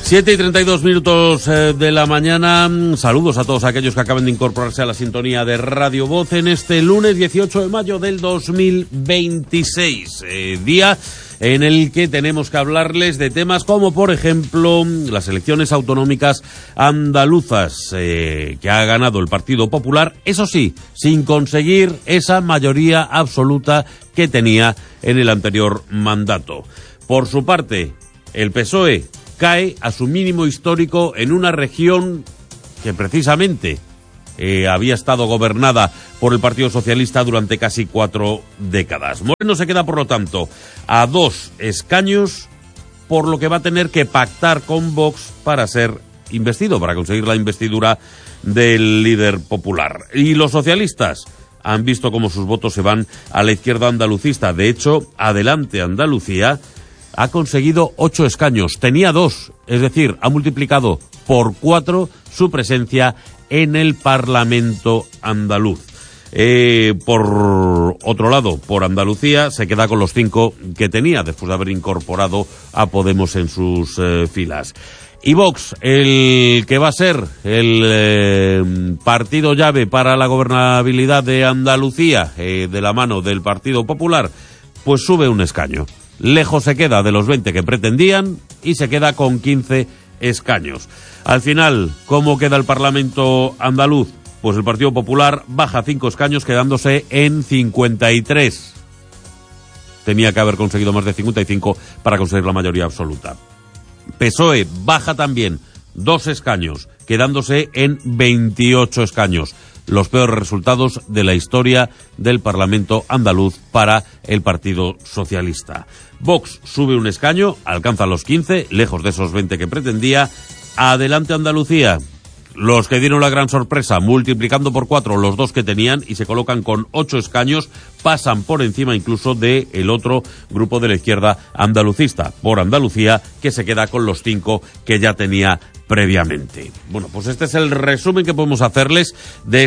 7:32 de la mañana. Saludos a todos aquellos que acaban de incorporarse a la sintonía de Radio Voz en este lunes 18 de mayo del 2026. Día en el que tenemos que hablarles de temas como, por ejemplo, las elecciones autonómicas andaluzas que ha ganado el Partido Popular, eso sí, sin conseguir esa mayoría absoluta que tenía en el anterior mandato. Por su parte, el PSOE cae a su mínimo histórico en una región que precisamente había estado gobernada por el Partido Socialista durante casi 4 décadas. Moreno se queda, por lo tanto, a 2 escaños, por lo que va a tener que pactar con Vox para ser investido, para conseguir la investidura del líder popular. Y los socialistas han visto cómo sus votos se van a la izquierda andalucista. De hecho, Adelante Andalucía ha conseguido 8 escaños, tenía 2, es decir, ha multiplicado por 4 su presencia en el Parlamento andaluz. Por otro lado, por Andalucía se queda con los 5 que tenía, después de haber incorporado a Podemos en sus filas. Y Vox, el que va a ser el partido llave para la gobernabilidad de Andalucía, de la mano del Partido Popular, pues sube un escaño. Lejos se queda de los 20 que pretendían y se queda con 15 escaños. Al final, ¿cómo queda el Parlamento andaluz? Pues el Partido Popular baja 5 escaños, quedándose en 53. Tenía que haber conseguido más de 55 para conseguir la mayoría absoluta. PSOE baja también 2 escaños, quedándose en 28 escaños. Los peores resultados de la historia del Parlamento andaluz para el Partido Socialista. Vox sube un escaño, alcanza los 15, lejos de esos 20 que pretendía. Adelante Andalucía, los que dieron la gran sorpresa, multiplicando por 4 los 2 que tenían y se colocan con 8 escaños, pasan por encima incluso de el otro grupo de la izquierda andalucista, por Andalucía, que se queda con los 5 que ya tenía previamente. Bueno, pues este es el resumen que podemos hacerles de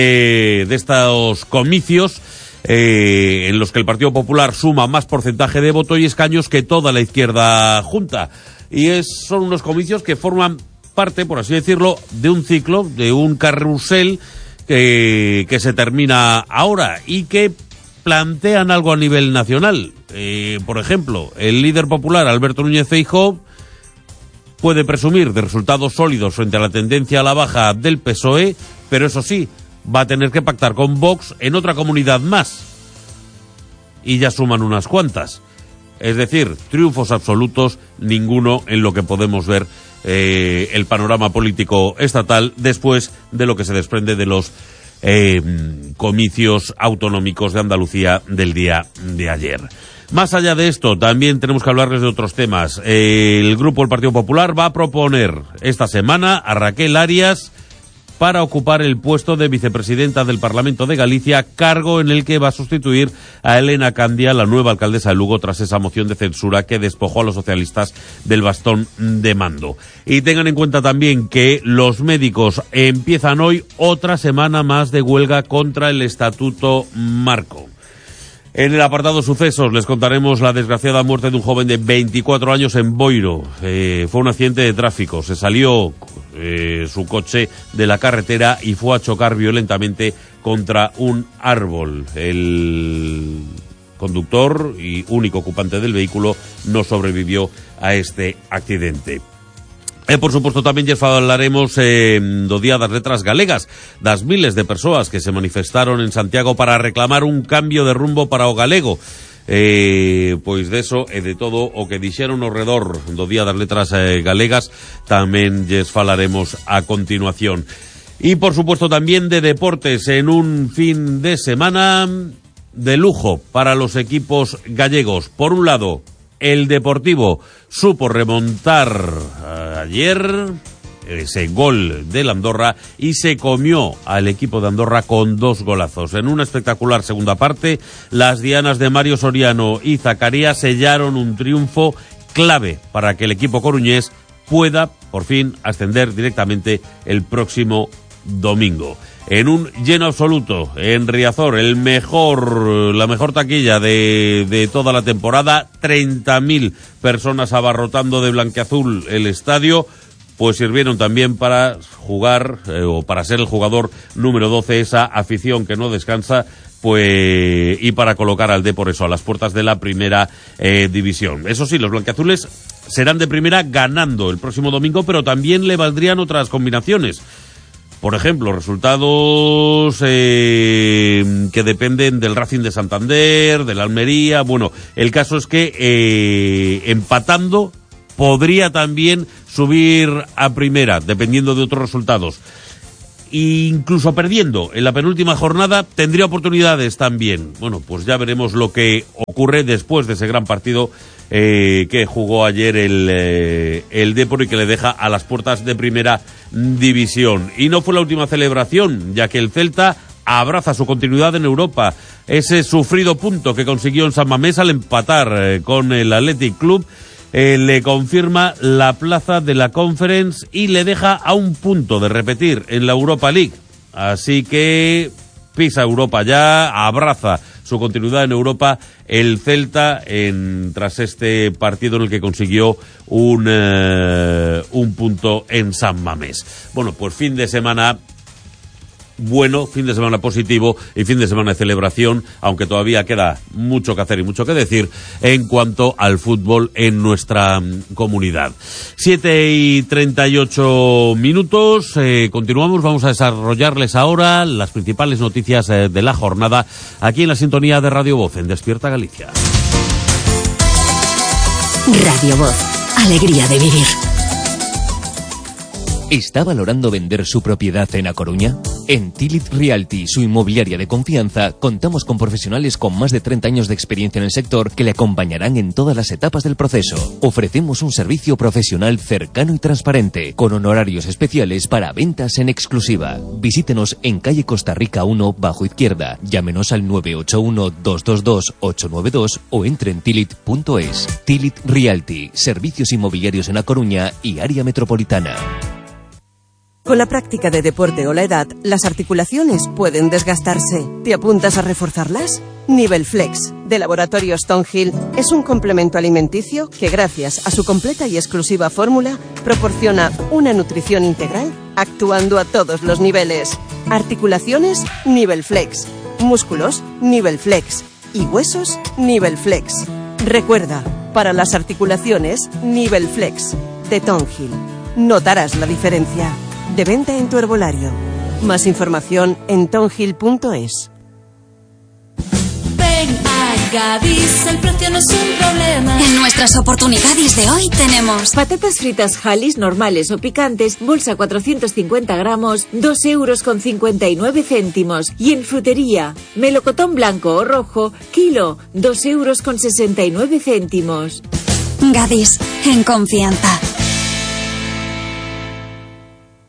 estos comicios en los que el Partido Popular suma más porcentaje de voto y escaños que toda la izquierda junta. Y son unos comicios que forman parte, por así decirlo, de un ciclo, de un carrusel que se termina ahora y que plantean algo a nivel nacional. Por ejemplo, el líder popular, Alberto Núñez Feijóo, puede presumir de resultados sólidos frente a la tendencia a la baja del PSOE, pero eso sí, va a tener que pactar con Vox en otra comunidad más. Y ya suman unas cuantas. Es decir, triunfos absolutos, ninguno en lo que podemos ver el panorama político estatal después de lo que se desprende de los comicios autonómicos de Andalucía del día de ayer. Más allá de esto, también tenemos que hablarles de otros temas. El Grupo del Partido Popular va a proponer esta semana a Raquel Arias para ocupar el puesto de vicepresidenta del Parlamento de Galicia, cargo en el que va a sustituir a Elena Candia, la nueva alcaldesa de Lugo, tras esa moción de censura que despojó a los socialistas del bastón de mando. Y tengan en cuenta también que los médicos empiezan hoy otra semana más de huelga contra el Estatuto Marco. En el apartado sucesos les contaremos la desgraciada muerte de un joven de 24 años en Boiro. Fue un accidente de tráfico. Se salió su coche de la carretera y fue a chocar violentamente contra un árbol. El conductor y único ocupante del vehículo no sobrevivió a este accidente. Por supuesto, tamén lles falaremos do Día das Letras Galegas, das miles de persoas que se manifestaron en Santiago para reclamar un cambio de rumbo para o galego. Pois deso e de todo o que dixeron ao redor do Día das Letras Galegas tamén lles falaremos a continuación. Y por supuesto también de deportes en un fin de semana de lujo para los equipos gallegos. Por un lado, el Deportivo supo remontar ayer ese gol del Andorra y se comió al equipo de Andorra con 2 golazos. En una espectacular segunda parte, las dianas de Mario Soriano y Zacarías sellaron un triunfo clave para que el equipo coruñés pueda, por fin, ascender directamente el próximo domingo. En un lleno absoluto en Riazor, la mejor taquilla de toda la temporada, 30.000 personas abarrotando de blanqueazul el estadio, pues sirvieron también para jugar o para ser el jugador número 12, esa afición que no descansa, pues, y para colocar al Depor eso a las puertas de la primera división. Eso sí, los blanquiazules serán de primera ganando el próximo domingo, pero también le valdrían otras combinaciones. Por ejemplo, resultados que dependen del Racing de Santander, del Almería. Bueno, el caso es que empatando podría también subir a primera, dependiendo de otros resultados. Incluso perdiendo en la penúltima jornada tendría oportunidades también. Bueno, pues ya veremos lo que ocurre después de ese gran partido que jugó ayer el Depor y que le deja a las puertas de primera división. Y no fue la última celebración, ya que el Celta abraza su continuidad en Europa. Ese sufrido punto que consiguió en San Mamés al empatar con el Athletic Club le confirma la plaza de la Conference y le deja a un punto de repetir en la Europa League. Así que pisa Europa ya, abraza su continuidad en Europa el Celta tras este partido en el que consiguió un punto en San Mamés. Bueno, pues fin de semana bueno, fin de semana positivo y fin de semana de celebración, aunque todavía queda mucho que hacer y mucho que decir en cuanto al fútbol en nuestra comunidad. 7:38. Continuamos, vamos a desarrollarles ahora las principales noticias de la jornada aquí en la sintonía de Radio Voz en Despierta Galicia. Radio Voz, alegría de vivir. ¿Está valorando vender su propiedad en A Coruña? En Tilit Realty, su inmobiliaria de confianza, contamos con profesionales con más de 30 años de experiencia en el sector que le acompañarán en todas las etapas del proceso. Ofrecemos un servicio profesional cercano y transparente, con honorarios especiales para ventas en exclusiva. Visítenos en calle Costa Rica 1, bajo izquierda. Llámenos al 981-222-892 o entre en tilit.es. Tilit Realty, servicios inmobiliarios en A Coruña y área metropolitana. Con la práctica de deporte o la edad, las articulaciones pueden desgastarse. ¿Te apuntas a reforzarlas? Nivel Flex, de Laboratorio Stonehill, es un complemento alimenticio que, gracias a su completa y exclusiva fórmula, proporciona una nutrición integral, actuando a todos los niveles. Articulaciones, Nivel Flex. Músculos, Nivel Flex. Y huesos, Nivel Flex. Recuerda, para las articulaciones, Nivel Flex, de Stonehill. Notarás la diferencia. De venta en tu herbolario. Más información en tonhill.es. Ven a Gadis, el precio no es un problema. En nuestras oportunidades de hoy tenemos patatas fritas Halis normales o picantes, bolsa 450 gramos, 2,59 €. Y en frutería, melocotón blanco o rojo, kilo, 2,69 €. Gadis, en confianza.